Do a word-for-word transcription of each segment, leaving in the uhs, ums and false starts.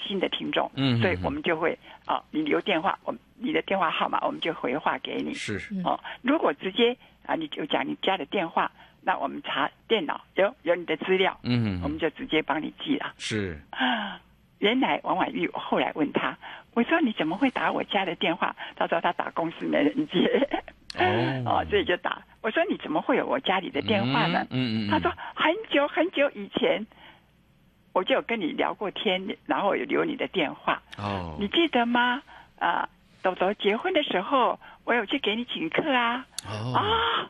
新的听众， 嗯， 所以我们就会啊，你留电话，我们你的电话号码，我们就回话给你。 是哦，如果直接啊，你就讲你家的电话，那我们查电脑有有你的资料， 嗯， 我们就直接帮你记了。 是啊，原来王婉玉，我后来问他，我说你怎么会打我家的电话？他说他打公司没人接。 哦， 哦，所以就打。我说你怎么会有我家里的电话呢？ 嗯嗯， 他说很久很久以前，我就有跟你聊过天，然后有留你的电话。 哦， 你记得吗？啊，豆豆结婚的时候，我有去给你请客啊。 哦啊，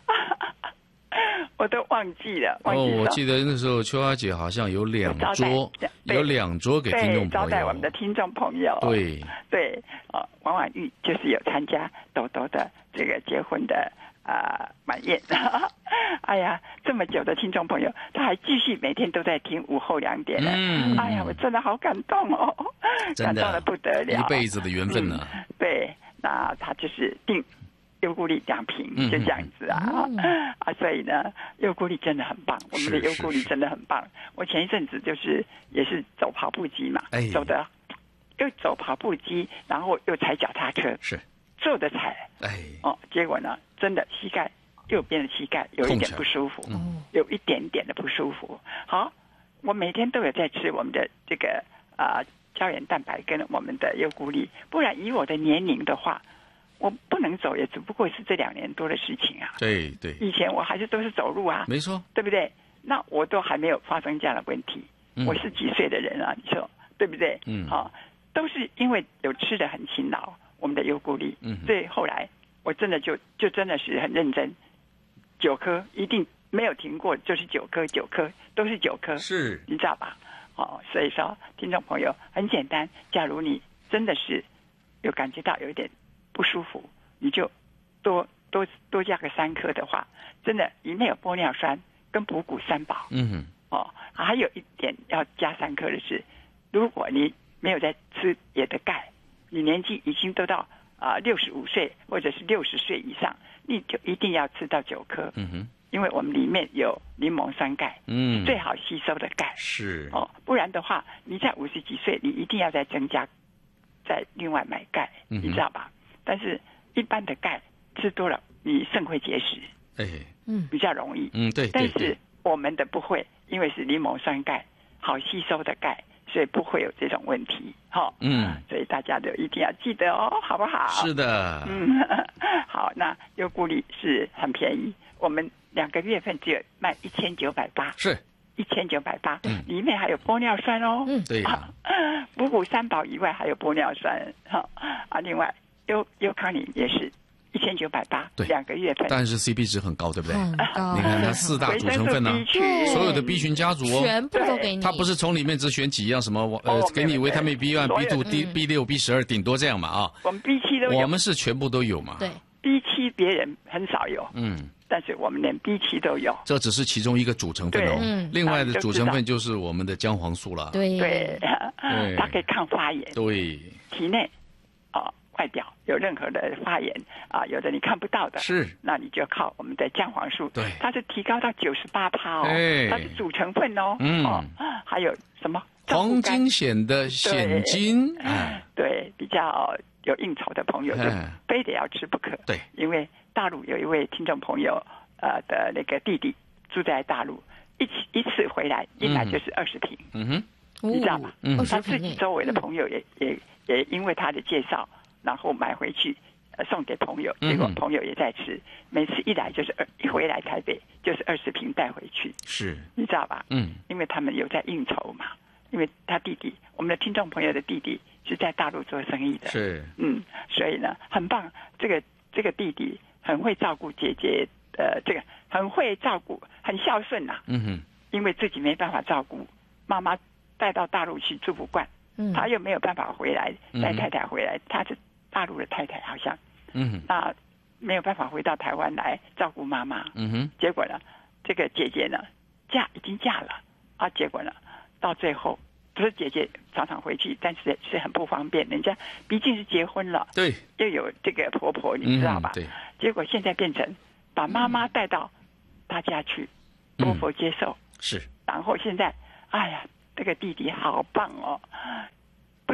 我都忘记了。忘记哦，我记得那时候秋华姐好像有两桌，有两桌给听众朋友招待我们的听众朋友。 对对，哦，王婉玉就是有参加豆豆的这个结婚的啊、呃、晚宴。哎呀，这么久的听众朋友，他还继续每天都在听午后两点呢。嗯，哎呀，我真的好感动哦，感动的不得了， 一辈子的缘分呢、啊嗯。对，那他就是定优固力两瓶，就这样子啊、嗯、啊，所以呢，优固力真的很棒，我们的优固力真的很棒。我前一阵子就是也是走跑步机嘛， 哎、 走的又走跑步机，然后又踩脚踏车， 是坐着踩， 哎， 哦，结果呢，真的膝盖右边的膝盖有一点不舒服，嗯、有一点点的不舒服。好，我每天都有在吃我们的这个啊、呃、胶原蛋白跟我们的优固力，不然以我的年龄的话。我不能走，也只不过是这两年多的事情啊。 对对， 以前我还是都是走路啊， 没错， 对不对？那我都还没有发生这样的问题。嗯、我是几岁的人啊？你说对不对？嗯，好、哦，都是因为有吃的很勤劳，我们的优固力。嗯，所以后来我真的就就真的是很认真，九颗一定没有停过，就是九颗九颗都是九颗， 是， 你知道吧？哦，所以说听众朋友很简单，假如你真的是有感觉到有一点不舒服，你就多多多加个三颗的话，真的里面有玻尿酸跟补骨三宝。 嗯， 哦，还有一点要加三颗的是，如果你没有在吃别的钙，你年纪已经都到啊六十五岁或者是六十岁以上，你就一定要吃到九颗。嗯哼，因为我们里面有柠檬酸钙，嗯，最好吸收的钙。 是哦，不然的话，你在五十几岁，你一定要再增加，再另外买钙，嗯、你知道吧？但是一般的钙吃多了，你肾会结石， 哎， 嗯，比较容易， 嗯，对。 但是我们的不会，因为是柠檬酸钙，好吸收的钙，所以不会有这种问题，哈、哦，嗯，所以大家都一定要记得哦，好不好？ 是的， 嗯，好，那优固力是很便宜，我们两个月份只有卖一千九百八， 是一千九百八，里面还有玻尿酸哦， 嗯，对呀、 啊，补骨三宝以外还有玻尿酸，哈啊，另外。优优康宁也是一千九百八，对，两个月份， 但是 C P 值很高，对不对？ 很高， 你看它四大组成分呢、啊，所有的 B 群家族哦， 全部都给你。 它不是从里面只选几样什么呃，哦、给你维他命 B 一、B 二、D、B 六、B 十二，顶多这样嘛啊。 我们 B 七都有， 我们是全部都有嘛。 对 ，B 七别人很少有，嗯，但是我们连 B 七都有。 这只是其中一个组成分哦，嗯，另外的组成分就是我们的姜黄素了。 对对，它可以抗发炎。 对， 体内啊。外表有任何的发炎啊，有的你看不到的， 是， 那你就靠我们的姜黄素， 对， 它是提高到九十八趴哦， 哎， 它是主成分哦，嗯，哦、还有什么黄金癣的癣金， 哎，对，比较有应酬的朋友就非得要吃不可， 对， 因为大陆有一位听众朋友，呃的那个弟弟住在大陆，一起一次回来一买就是二十瓶，嗯哼，你知道吗？嗯，他自己周围的朋友也也也因为他的介绍。然后买回去，呃，送给朋友，结果朋友也在吃。嗯、每次一来就是二，一回来台北就是二十瓶带回去。 是， 你知道吧？ 嗯， 因为他们有在应酬嘛。因为他弟弟，我们的听众朋友的弟弟是在大陆做生意的。 是， 嗯，所以呢，很棒。这个这个弟弟很会照顾姐姐，呃，这个很会照顾，很孝顺呐、啊。嗯哼。因为自己没办法照顾，妈妈带到大陆去住不惯，嗯，他又没有办法回来带太太回来，嗯、他是。大陆的太太好像，嗯，那没有办法回到台湾来照顾妈妈，嗯哼，结果呢，这个姐姐呢嫁已经嫁了啊，结果呢，到最后不是姐姐常常回去，但是是很不方便，人家毕竟是结婚了， 对， 又有这个婆婆，你知道吧？ 嗯、对， 结果现在变成把妈妈带到他家去， 嗯、 婆婆接受， 是， 然后现在，哎呀，这个弟弟好棒哦。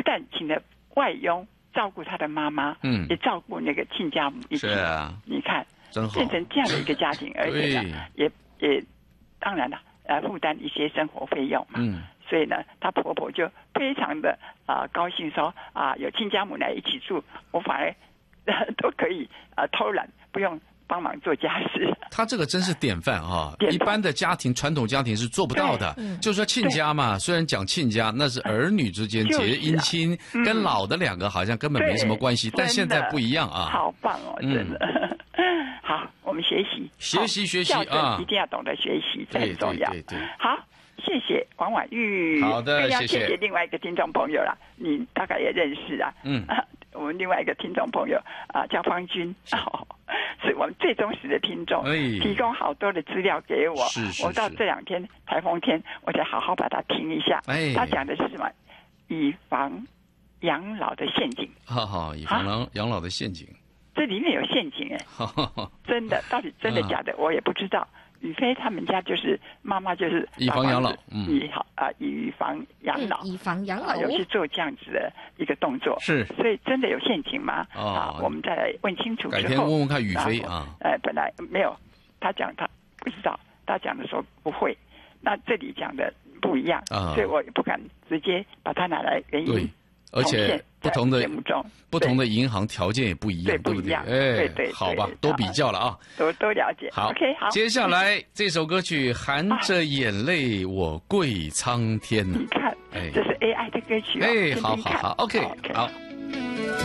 但请了外佣照顾他的妈妈，嗯，也照顾那个亲家母一起。 是啊， 你看， 真好， 变成这样的一个家庭，而且呢，也也当然了，呃，负担一些生活费用嘛。嗯，所以呢，她婆婆就非常的啊、呃、高兴说啊、呃，有亲家母来一起住，我反而、呃、都可以啊、呃、偷懒，不用帮忙做家事。 他这个真是典范啊！一般的家庭，传统家庭是做不到的。就说亲家嘛，虽然讲亲家，那是儿女之间结姻亲，啊、跟老的两个好像根本没什么关系。但现在不一样啊！ 好棒哦，真的。嗯、好，我们学习， 学习学习啊！ 一定要懂得学习，这很重要。 对对对对好，谢谢王婉玉。 好的， 谢谢。 谢谢另外一个听众朋友啦，你大概也认识啊。嗯。我们另外一个听众朋友啊、呃，叫方军，哦，是我们最忠实的听众，提供好多的资料给我。 是是是， 我到这两天台风天，我才好好把它听一下。哎，他讲的是什么？以防养老的陷阱。 好好，以防养养老的陷阱。 这里面有陷阱哎，真的，到底真的假的，我也不知道。宇飞他们家就是妈妈就是以防养老， 嗯，以好啊，以防养老， 以防养老， 有去做这样子的一个动作， 是， 所以真的有陷阱吗？啊，我们再来问清楚之后， 改天问问看宇飞啊。 呃，本来没有，他讲他不知道，他讲的时候不会，那这里讲的不一样，所以我也不敢直接把它拿来原因。 而且不同的不同的银行条件也不一样， 对不对？哎， 对对，好吧，都比较了啊， 都都了解。 好 ，OK， 好。 接下来这首歌曲《含着眼泪我跪苍天》， 你看，这是 A I 的歌曲， 哎，好好好 ，OK，好。